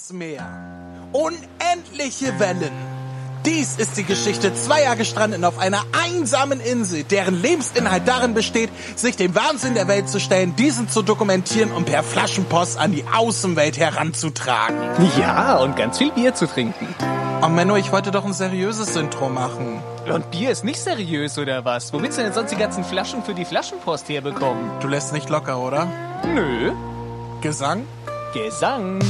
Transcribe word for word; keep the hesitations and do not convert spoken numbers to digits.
das Meer. Unendliche Wellen. Dies ist die Geschichte zweier Gestrandeten auf einer einsamen Insel, deren Lebensinhalt darin besteht, sich dem Wahnsinn der Welt zu stellen, diesen zu dokumentieren und per Flaschenpost an die Außenwelt heranzutragen. Ja, und ganz viel Bier zu trinken. Oh Menno, ich wollte doch ein seriöses Intro machen. Und Bier ist nicht seriös, oder was? Wo willst du denn sonst die ganzen Flaschen für die Flaschenpost herbekommen? Du lässt nicht locker, oder? Nö. Gesang? Gesang.